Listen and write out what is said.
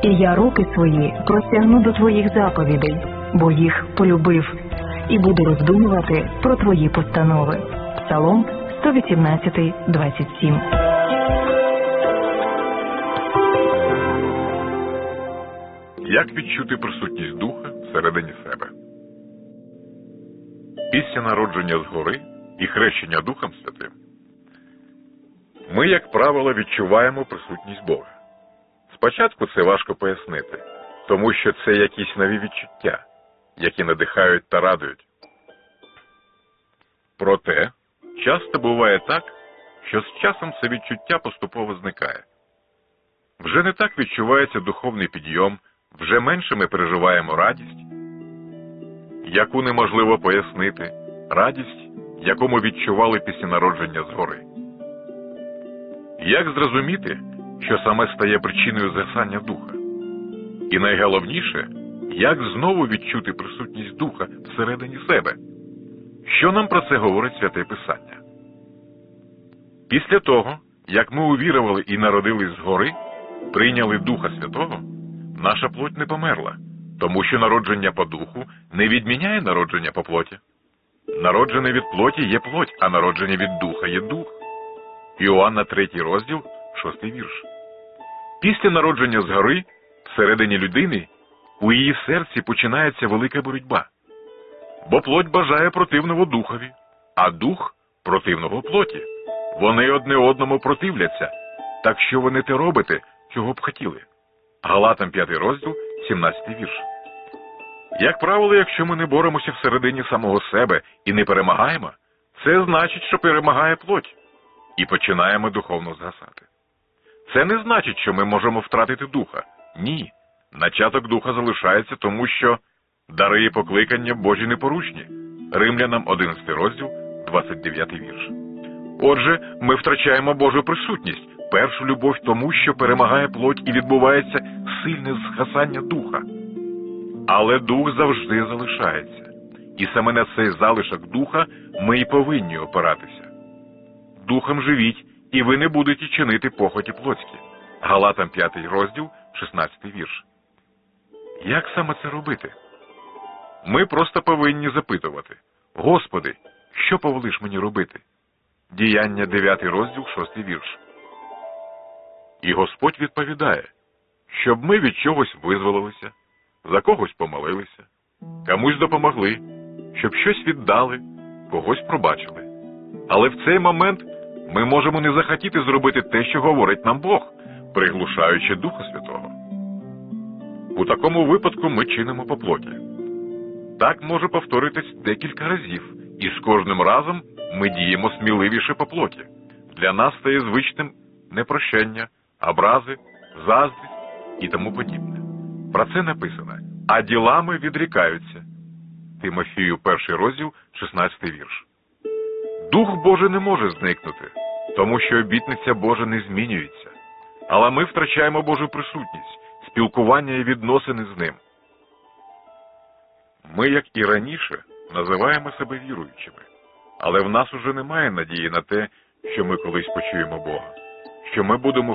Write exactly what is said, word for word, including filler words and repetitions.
І я руки свої простягну до твоїх заповідей, бо їх полюбив, і буду роздумувати про твої постанови. Псалом сто вісімнадцять, двадцять сім. Як відчути присутність Духа всередині себе? Після народження згори і хрещення Духом Святим ми, як правило, відчуваємо присутність Бога. Спочатку це важко пояснити, тому що це якісь нові відчуття, які надихають та радують. Проте, часто буває так, що з часом це відчуття поступово зникає. Вже не так відчувається духовний підйом, вже менше ми переживаємо радість, яку неможливо пояснити, радість, яку ми відчували після народження згори. Як зрозуміти, що саме стає причиною згасання духа? І найголовніше, як знову відчути присутність Духа всередині себе? Що нам про це говорить Святе Писання? Після того, як ми увірували і народились згори, прийняли Духа Святого, наша плоть не померла, тому що народження по Духу не відміняє народження по плоті. Народжене від плоті є плоть, а народження від Духа є Дух. Іоанна третій розділ, шостий вірш. Після народження згори, всередині людини, у її серці починається велика боротьба. Бо плоть бажає противного Духові, а Дух – противного плоті. Вони одне одному противляться, так що ви не те робите, чого б хотіли. Галатам п'ятий розділ, сімнадцятий вірш. Як правило, якщо ми не боремося всередині самого себе і не перемагаємо, це значить, що перемагає плоть, і починаємо духовно згасати. Це не значить, що ми можемо втратити Духа. Ні. Начаток Духа залишається, тому що дари і покликання Божі непорушні. Римлянам одинадцятий розділ, двадцять дев'ятий вірш. Отже, ми втрачаємо Божу присутність, першу любов тому, що перемагає плоть і відбувається сильне згасання Духа. Але Дух завжди залишається. І саме на цей залишок Духа ми і повинні опиратися. Духом живіть, і ви не будете чинити похоті плотські. Галатам п'ятий розділ, шістнадцятий вірш. Як саме це робити? Ми просто повинні запитувати: Господи, що повелиш мені робити? Діяння дев'ятий розділ, шостий вірш. І Господь відповідає, щоб ми від чогось визволилися, за когось помолилися, комусь допомогли, щоб щось віддали, когось пробачили. Але в цей момент ми можемо не захотіти зробити те, що говорить нам Бог, приглушаючи Духа Святого. У такому випадку ми чинимо по плоті. Так може повторитись декілька разів, і з кожним разом ми діємо сміливіше по плоті. Для нас стає звичним непрощення, образи, заздрість і тому подібне. Про це написано: а ділами відрікаються. Тимофію перший розділ, шістнадцятий вірш. Дух Божий не може зникнути, тому що обітниця Божа не змінюється. Але ми втрачаємо Божу присутність, спілкування і відносини з Ним. Ми, як і раніше, називаємо себе віруючими. Але в нас уже немає надії на те, що ми колись почуємо Бога, що ми будемо